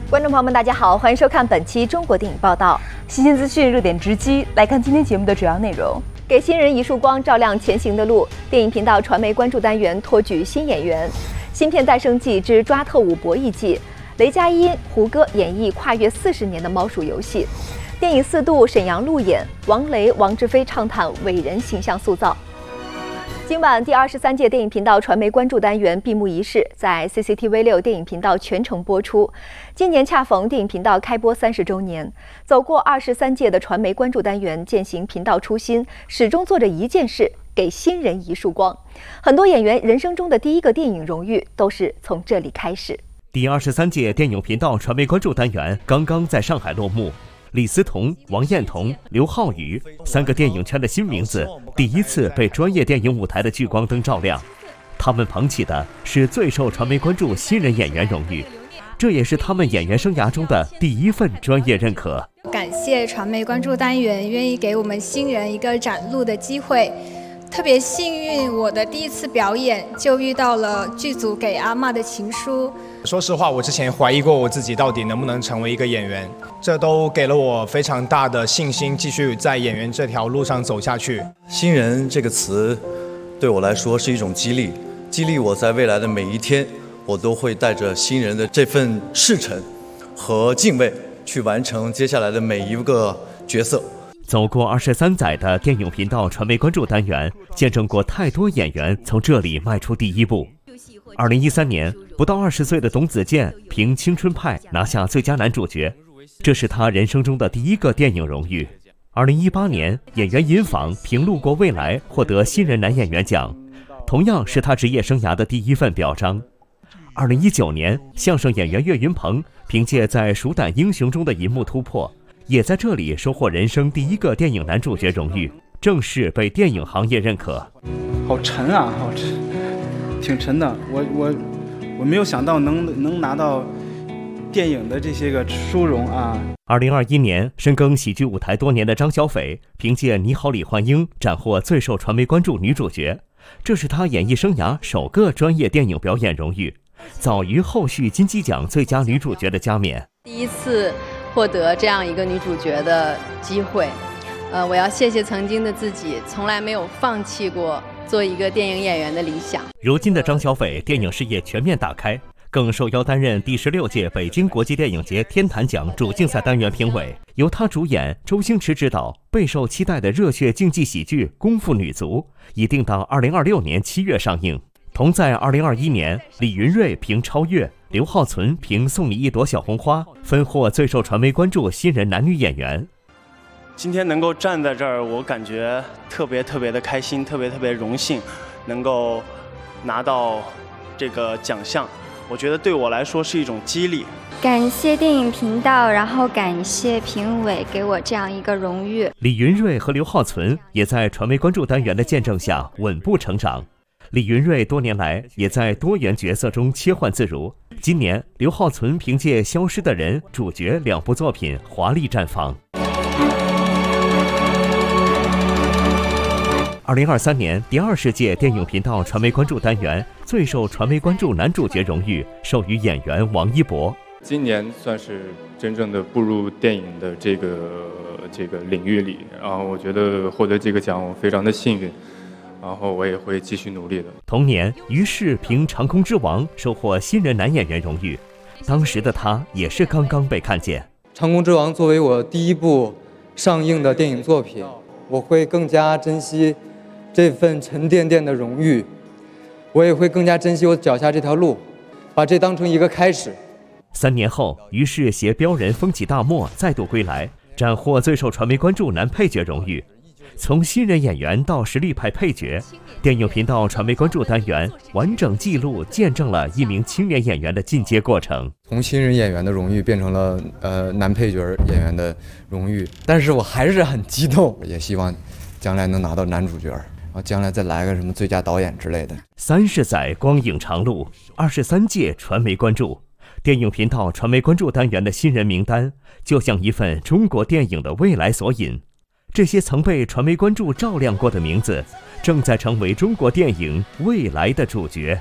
观众朋友们，大家好，欢迎收看本期中国电影报道，新鲜资讯、热点直击。来看今天节目的主要内容：给新人一束光，照亮前行的路。电影频道传媒关注单元托举新演员。新片《诞生记之抓特务博弈记》，雷佳音、胡歌演绎跨越40年的猫鼠游戏。电影《4度》，沈阳路演，王雷、王志飞畅谈伟人形象塑造。今晚第23届电影频道传媒关注单元闭幕仪式在 CCTV6 电影频道全程播出。今年恰逢电影频道开播30周年，走过23届的传媒关注单元，践行频道初心，始终做着一件事：给新人一束光。很多演员人生中的第一个电影荣誉都是从这里开始。 第23届电影频道传媒关注单元刚刚在上海落幕。李思彤、王彦彤、刘浩宇3个电影圈的新名字第一次被专业电影舞台的聚光灯照亮，他们捧起的是最受传媒关注新人演员荣誉，这也是他们演员生涯中的第一份专业认可。 感谢传媒关注单元愿意给我们新人一个展露的机会，特别幸运，我的第一次表演就遇到了剧组给阿嬷的情书。 说实话，我之前怀疑过我自己到底能不能成为一个演员，这都给了我非常大的信心，继续在演员这条路上走下去。 新人这个词对我来说是一种激励，激励我在未来的每一天，我都会带着新人的这份赤诚和敬畏去完成接下来的每一个角色。 走过23载的电影频道传媒关注单元，见证过太多演员从这里迈出第一步。2013年，不到20岁的董子健凭《青春派》拿下最佳男主角，这是他人生中的第一个电影荣誉。2018年，演员尹昉凭《路过未来》获得新人男演员奖，同样是他职业生涯的第一份表彰。2019年，相声演员岳云鹏凭借在《鼠胆英雄》中的银幕突破，也在这里收获人生第一个电影男主角荣誉，正式被电影行业认可。 好沉啊，好沉，挺沉的。我没有想到能拿到电影的这些个殊荣啊。 2021年，深耕喜剧舞台多年的张小斐凭借《你好，李焕英》斩获最受传媒关注女主角，这是她演艺生涯首个专业电影表演荣誉，早于后续金鸡奖最佳女主角的加冕。 第一次获得这样一个女主角的机会，我要谢谢曾经的自己，从来没有放弃过做一个电影演员的理想。 如今的张小斐电影事业全面打开，更受邀担任第16届北京国际电影节天坛奖主竞赛单元评委，由他主演，周星驰执导，备受期待的热血竞技喜剧《功夫女足》已定到2026年7月上映。同在2021年，李云瑞凭《超越》，刘浩存凭《送你一朵小红花》分获最受传媒关注新人男女演员。 今天能够站在这儿，我感觉特别的开心，特别荣幸，能够拿到这个奖项，我觉得对我来说是一种激励。 感谢电影频道，然后感谢评委给我这样一个荣誉。 李云瑞和刘浩存也在传媒关注单元的见证下稳步成长。李云瑞多年来也在多元角色中切换自如，今年刘浩存凭借《消失的人》主角2部作品华丽绽放。2023年第20届电影频道传媒关注单元最受传媒关注男主角荣誉授予演员王一博。 今年算是真正的步入电影的这个领域里，然后我觉得获得这个奖我非常的幸运，然后我也会继续努力的。 同年，于适凭《长空之王》收获新人男演员荣誉，当时的他也是刚刚被看见。 《长空之王》作为我第一部上映的电影作品，我会更加珍惜这份沉甸甸的荣誉，我也会更加珍惜我脚下这条路，把这当成一个开始。 3年后，于是携标人风起大漠再度归来，斩获最受传媒关注男配角荣誉。从新人演员到实力派配角，电影频道传媒关注单元完整记录见证了一名青年演员的进阶过程。 从新人演员的荣誉变成了男配角演员的荣誉，但是我还是很激动，也希望将来能拿到男主角，然后将来再来个什么最佳导演之类的。 30载光影长路，23届传媒关注，电影频道传媒关注单元的新人名单，就像一份中国电影的未来索引。这些曾被传媒关注照亮过的名字，正在成为中国电影未来的主角。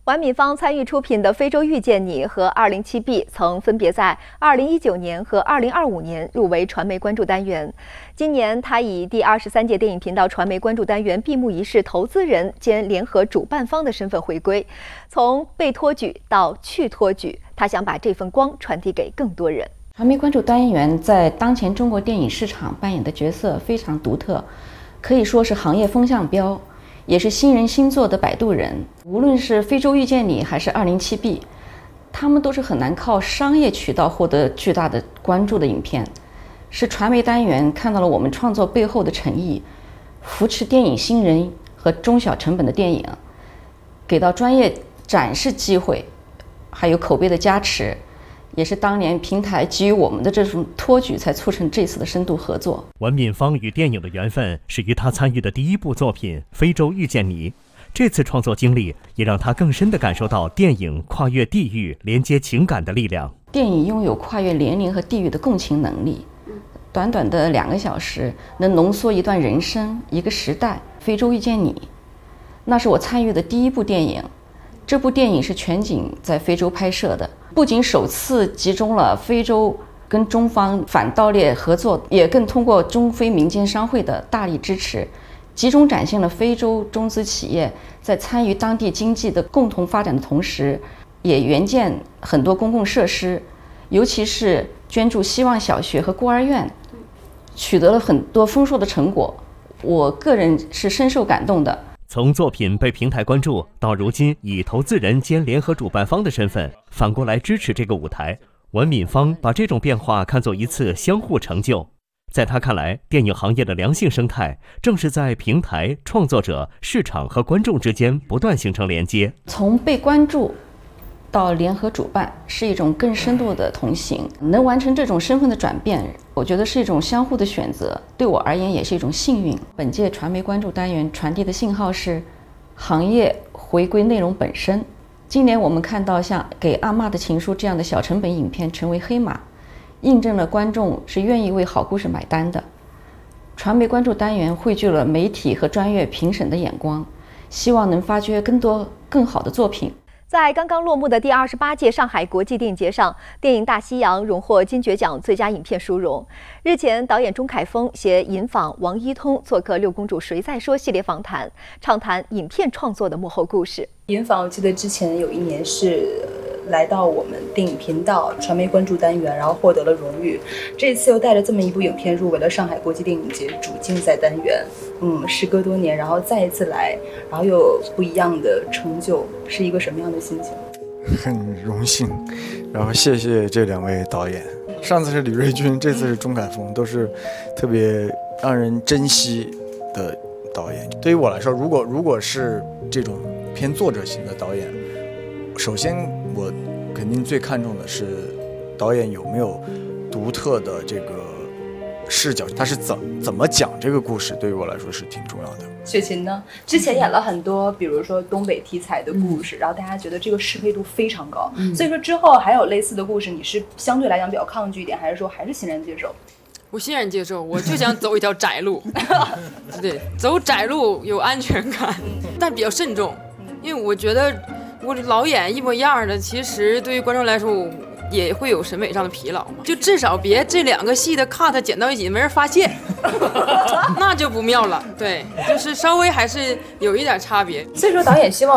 王敏芳参与出品的《非洲遇见你》和《207B》曾分别在2019年和2025年入围传媒关注单元。今年，她以第23届电影频道传媒关注单元闭幕仪式投资人兼联合主办方的身份回归。从被托举到去托举，她想把这份光传递给更多人。 传媒关注单元在当前中国电影市场扮演的角色非常独特，可以说是行业风向标。也是新人新作的摆渡人，无论是《非洲遇见你》还是207B，他们都是很难靠商业渠道获得巨大的关注的影片，是传媒单元看到了我们创作背后的诚意，扶持电影新人和中小成本的电影，给到专业展示机会，还有口碑的加持。也是当年平台给予我们的这种托举，才促成这次的深度合作。 王敏芳与电影的缘分始于她参与的第一部作品《非洲遇见你》，这次创作经历也让她更深地感受到电影跨越地域、连接情感的力量。 电影拥有跨越年龄和地域的共情能力，短短的2个小时能浓缩一段人生、一个时代。《非洲遇见你》，那是我参与的第一部电影。这部电影是全景在非洲拍摄的，不仅首次集中了非洲跟中方反盗猎合作，也更通过中非民间商会的大力支持，集中展现了非洲中资企业在参与当地经济的共同发展的同时，也援建很多公共设施，尤其是捐助希望小学和孤儿院，取得了很多丰硕的成果。我个人是深受感动的。 从作品被平台关注，到如今以投资人兼联合主办方的身份反过来支持这个舞台，王敏芳把这种变化看作一次相互成就。在她看来，电影行业的良性生态正是在平台、创作者、市场和观众之间不断形成连接。 从被关注到联合主办，是一种更深度的同行。能完成这种身份的转变，我觉得是一种相互的选择，对我而言也是一种幸运。本届传媒关注单元传递的信号是行业回归内容本身。今年我们看到像《给阿嬷的情书》这样的小成本影片成为黑马，印证了观众是愿意为好故事买单的。传媒关注单元汇聚了媒体和专业评审的眼光，希望能发掘更多更好的作品。 在刚刚落幕的第28届上海国际电影节上，电影《大西洋》荣获金爵奖最佳影片殊荣。日前，导演钟凯峰携银坊、王一通做客《六公主谁在说》系列访谈，畅谈影片创作的幕后故事。 银坊，我记得之前有一年是来到我们电影频道传媒关注单元，然后获得了荣誉。这次又带着这么一部影片入围了上海国际电影节主竞赛单元。时隔多年，然后再一次来，然后又有不一样的成就，是一个什么样的心情？ 很荣幸，然后谢谢这2位导演。上次是李瑞军，这次是钟凯峰，都是特别让人珍惜的导演。对于我来说，如果是这种偏作者型的导演，首先我肯定最看重的是导演有没有独特的这个视角，他是怎么讲这个故事，对于我来说是挺重要的。 雪琴呢？之前演了很多，比如说东北题材的故事，然后大家觉得这个适配度非常高，所以说之后还有类似的故事，你是相对来讲比较抗拒一点，还是说还是欣然接受？ 我欣然接受，我就想走一条窄路，对，走窄路有安全感，但比较慎重，因为我觉得我老演一模一样的，其实对于观众来说也会有审美上的疲劳嘛，就至少别这2个戏的 cut 剪到一起没人发现，那就不妙了。对，就是稍微还是有一点差别。 所以说导演希望